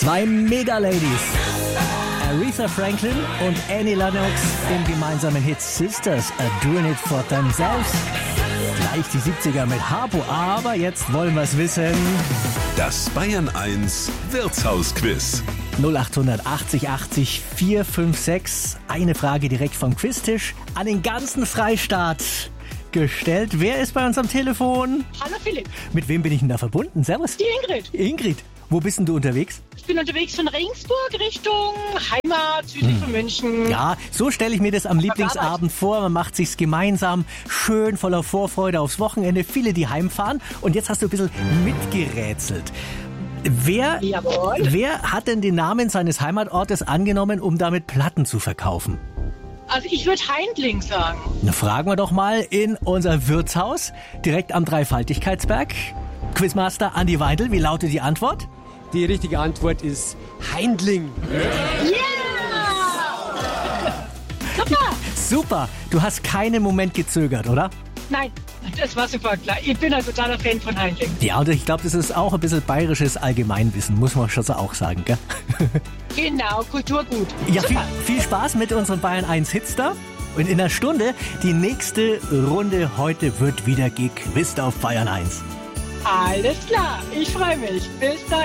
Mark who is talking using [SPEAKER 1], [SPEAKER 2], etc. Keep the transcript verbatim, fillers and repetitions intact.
[SPEAKER 1] Zwei Mega-Ladies, Aretha Franklin und Annie Lennox im gemeinsamen Hit Sisters Are Doing It For Themselves. Gleich die siebziger mit Harpo, aber jetzt wollen wir es wissen.
[SPEAKER 2] Das Bayern eins Wirtshausquiz.
[SPEAKER 1] null acht achtzig achtzig vier fünf sechs. Eine Frage direkt vom Quiztisch an den ganzen Freistaat gestellt. Wer ist bei uns am Telefon?
[SPEAKER 3] Hallo Philipp.
[SPEAKER 1] Mit wem bin ich denn da verbunden? Servus.
[SPEAKER 3] Die Ingrid.
[SPEAKER 1] Ingrid, wo bist denn du unterwegs?
[SPEAKER 3] Ich bin unterwegs von Regensburg Richtung Heimat, südlich von München.
[SPEAKER 1] Ja, so stelle ich mir das am Lieblingsabend vor. Man macht sich's gemeinsam, schön voller Vorfreude aufs Wochenende. Viele, die heimfahren. Und jetzt hast du ein bisschen mitgerätselt. Wer,
[SPEAKER 3] Jawohl.
[SPEAKER 1] wer hat denn den Namen seines Heimatortes angenommen, um damit Platten zu verkaufen?
[SPEAKER 3] Also ich würde Heindling sagen.
[SPEAKER 1] Na, fragen wir doch mal in unser Wirtshaus, direkt am Dreifaltigkeitsberg. Quizmaster Andi Weindl, wie lautet die Antwort?
[SPEAKER 4] Die richtige Antwort ist Heindling.
[SPEAKER 3] Super.
[SPEAKER 1] Super, du hast keinen Moment gezögert, oder?
[SPEAKER 3] Nein, das war super klar. Ich bin ein totaler Fan von Heindling.
[SPEAKER 1] Ja, und ich glaube, das ist auch ein bisschen bayerisches Allgemeinwissen, muss man schon so auch sagen, gell?
[SPEAKER 3] Genau, Kulturgut.
[SPEAKER 1] Ja, viel,
[SPEAKER 3] Super.
[SPEAKER 1] viel Spaß mit unserem Bayern eins Hitstar. Und in einer Stunde, die nächste Runde heute wird wieder gequizt auf Bayern eins.
[SPEAKER 3] Alles klar, ich freue mich. Bis dann.